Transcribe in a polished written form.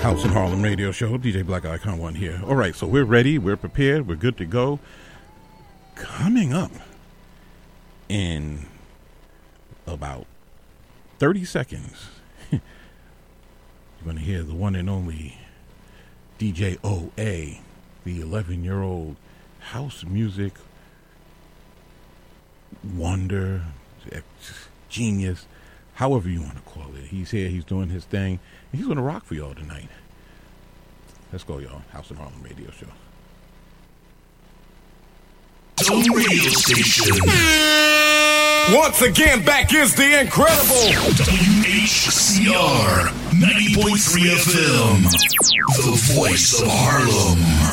House in Harlem radio show. DJ Black Icon 1 here. All right, so we're ready. We're prepared. We're good to go. Coming up in about 30 seconds, you're going to hear the one and only DJ OA, the 11-year-old house music wonder, genius, however you want to call it. He's here. He's doing his thing. And he's going to rock for y'all tonight. Let's go, y'all. House in Harlem radio show. The radio station. Once again, back is the incredible WHCR 90.3 FM. The voice of Harlem.